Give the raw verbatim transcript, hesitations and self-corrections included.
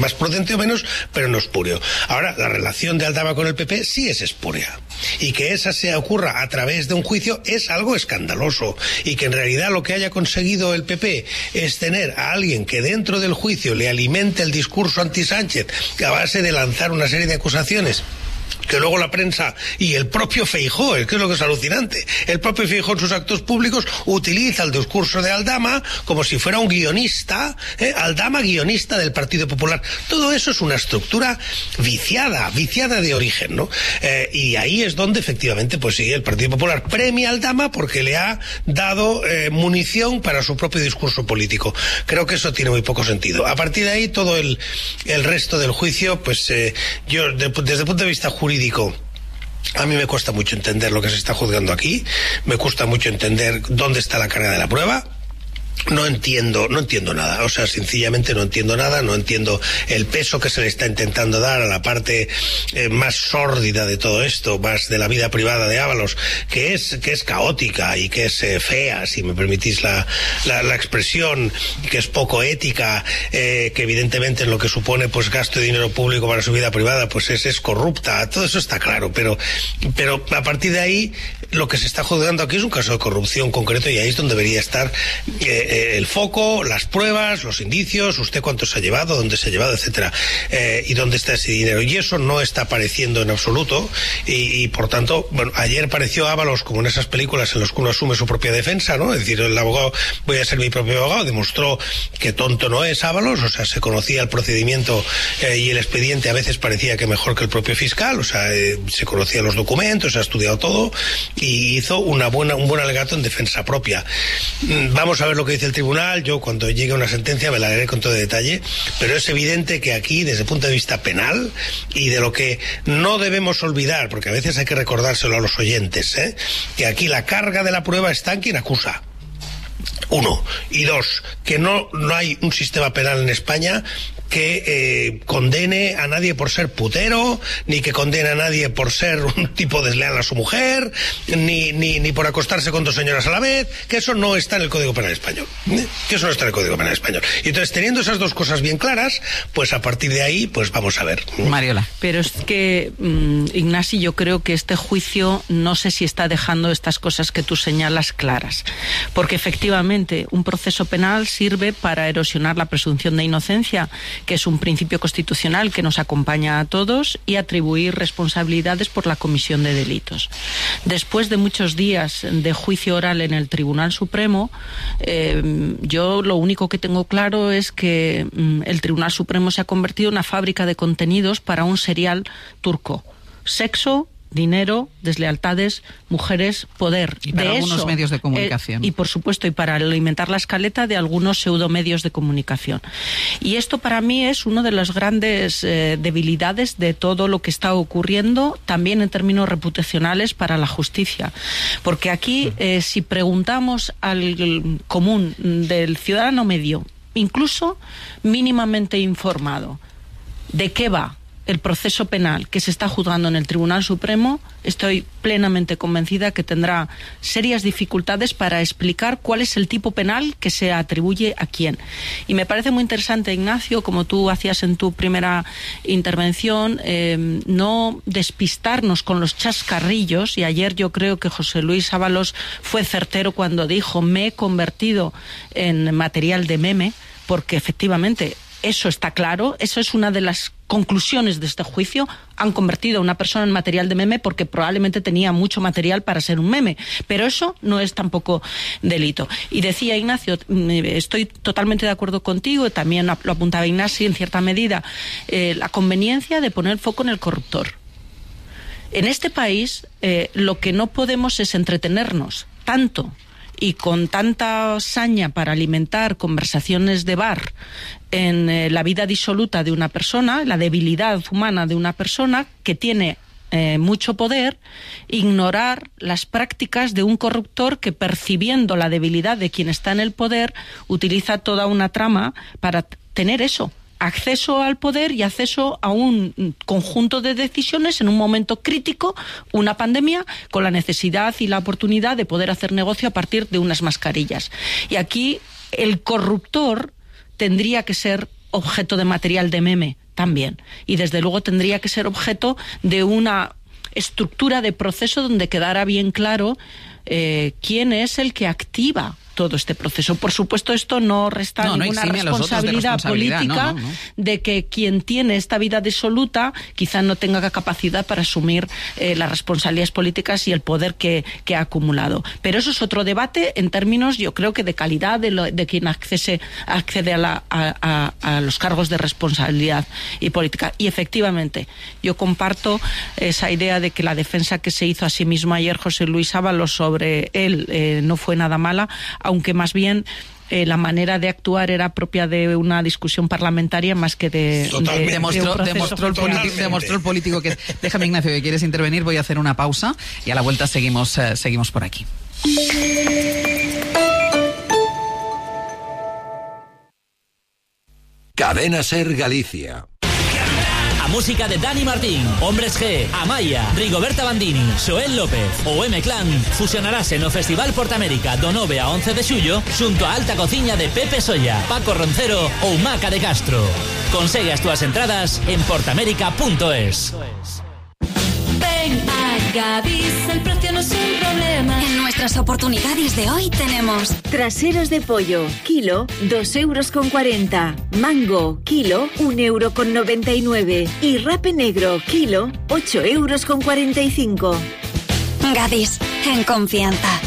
más prudente o menos, pero no espurio. Ahora, la relación de Aldama con el P P sí es espuria. Y que esa se ocurra a través de un juicio es algo escandaloso. Y que en realidad lo que haya conseguido el P P es tener a alguien que dentro del juicio le alimente el discurso anti-Sánchez a base de lanzar una serie de acusaciones que luego la prensa y el propio Feijóo, que es lo que es alucinante, el propio Feijóo en sus actos públicos utiliza el discurso de Aldama como si fuera un guionista, ¿eh? Aldama guionista del Partido Popular. Todo eso es una estructura viciada, viciada de origen, ¿no? Eh, y ahí es donde efectivamente, pues sí, el Partido Popular premia a Aldama porque le ha dado eh, munición para su propio discurso político. Creo que eso tiene muy poco sentido. A partir de ahí, todo el, el resto del juicio, pues eh, yo, de, desde el punto de vista jurídico, a mí me cuesta mucho entender lo que se está juzgando aquí, me cuesta mucho entender dónde está la carga de la prueba. No entiendo, no entiendo nada, o sea, sencillamente no entiendo nada, no entiendo el peso que se le está intentando dar a la parte eh, más sórdida de todo esto, más de la vida privada de Ábalos, que es que es caótica y que es eh, fea, si me permitís la, la, la expresión, que es poco ética, eh, que evidentemente en lo que supone pues gasto de dinero público para su vida privada, pues es, es corrupta, todo eso está claro, pero, pero a partir de ahí, lo que se está juzgando aquí es un caso de corrupción concreto y ahí es donde debería estar eh, el foco, las pruebas, los indicios, usted cuánto se ha llevado, dónde se ha llevado, etcétera, eh, y dónde está ese dinero. Y eso no está apareciendo en absoluto y, y por tanto, bueno, ayer pareció Ábalos como en esas películas en las que uno asume su propia defensa, ¿no? Es decir, el abogado, voy a ser mi propio abogado, demostró que tonto no es Ábalos, o sea, se conocía el procedimiento eh, y el expediente a veces parecía que mejor que el propio fiscal, o sea, eh, se conocían los documentos, se ha estudiado todo y hizo una buena, un buen alegato en defensa propia. Vamos a ver lo que dice el tribunal, yo cuando llegue una sentencia me la leeré con todo detalle, pero es evidente que aquí, desde el punto de vista penal, y de lo que no debemos olvidar, porque a veces hay que recordárselo a los oyentes, ¿eh? que aquí la carga de la prueba está en quien acusa. Uno. Y dos, que no, no hay un sistema penal en España que eh, condene a nadie por ser putero, ni que condene a nadie por ser un tipo desleal a su mujer, ni, ni, ni por acostarse con dos señoras a la vez, que eso no está en el Código Penal Español. ¿eh? Que eso no está en el Código Penal Español. Y entonces, teniendo esas dos cosas bien claras, pues a partir de ahí, pues vamos a ver. Mariola. Pero es que, mmm, Ignasi, yo creo que este juicio no sé si está dejando estas cosas que tú señalas claras. Porque efectivamente, un proceso penal sirve para erosionar la presunción de inocencia, que es un principio constitucional que nos acompaña a todos, y atribuir responsabilidades por la comisión de delitos. Después de muchos días de juicio oral en el Tribunal Supremo, eh, yo lo único que tengo claro es que mm, el Tribunal Supremo se ha convertido en una fábrica de contenidos para un serial turco. Sexo, dinero, deslealtades, mujeres, poder. Y para de algunos eso, medios de comunicación. Eh, y por supuesto, y para alimentar la escaleta de algunos pseudomedios de comunicación. Y esto para mí es una de las grandes eh, debilidades de todo lo que está ocurriendo, también en términos reputacionales para la justicia. Porque aquí, eh, si preguntamos al común del ciudadano medio, incluso mínimamente informado, ¿de qué va el proceso penal que se está juzgando en el Tribunal Supremo? Estoy plenamente convencida que tendrá serias dificultades para explicar cuál es el tipo penal que se atribuye a quién. Y me parece muy interesante, Ignacio, como tú hacías en tu primera intervención, eh, no despistarnos con los chascarrillos, y ayer yo creo que José Luis Ábalos fue certero cuando dijo: me he convertido en material de meme, porque efectivamente eso está claro, eso es una de las conclusiones de este juicio. Han convertido a una persona en material de meme porque probablemente tenía mucho material para ser un meme, pero eso no es tampoco delito. Y decía Ignacio, estoy totalmente de acuerdo contigo, también lo apuntaba Ignacio en cierta medida, eh, la conveniencia de poner el foco en el corruptor. En este país eh, lo que no podemos es entretenernos tanto y con tanta saña para alimentar conversaciones de bar en eh, la vida disoluta de una persona, la debilidad humana de una persona que tiene eh, mucho poder, ignorar las prácticas de un corruptor que, percibiendo la debilidad de quien está en el poder, utiliza toda una trama para tener eso: acceso al poder y acceso a un conjunto de decisiones en un momento crítico, una pandemia, con la necesidad y la oportunidad de poder hacer negocio a partir de unas mascarillas. Y aquí el corruptor tendría que ser objeto de material de meme también. Y desde luego tendría que ser objeto de una estructura de proceso donde quedara bien claro eh, quién es el que activa todo este proceso. Por supuesto, esto no resta no, ninguna no responsabilidad, responsabilidad política no, no, no. de que quien tiene esta vida disoluta quizá no tenga capacidad para asumir eh, las responsabilidades políticas y el poder que, que ha acumulado. Pero eso es otro debate en términos, yo creo que de calidad de, lo, de quien accese, accede a, la, a, a, a los cargos de responsabilidad y política. Y efectivamente, yo comparto esa idea de que la defensa que se hizo a sí mismo ayer José Luis Ábalos sobre él eh, no fue nada mala, aunque más bien eh, la manera de actuar era propia de una discusión parlamentaria más que de, de, demostró, de demostró, el político, demostró el político que... Déjame, Ignacio, que quieres intervenir, voy a hacer una pausa y a la vuelta seguimos, eh, seguimos por aquí. Cadena Ser Galicia. Música de Dani Martín, Hombres G, Amaya, Rigoberta Bandini, Xoel López ou M-Clan fusionarase no Festival Portamérica do nove a once de xullo xunto a alta cociña de Pepe Solla, Paco Roncero ou Maca de Castro. Consegue as túas entradas en portamérica punto es. Ven a Gadis, el precio no es un problema. En nuestras oportunidades de hoy tenemos traseros de pollo, kilo, dos euros con cuarenta. Mango, kilo, un euro con noventa y nueve. Y rape negro, kilo, ocho euros con cuarenta y cinco. Gadis, en confianza.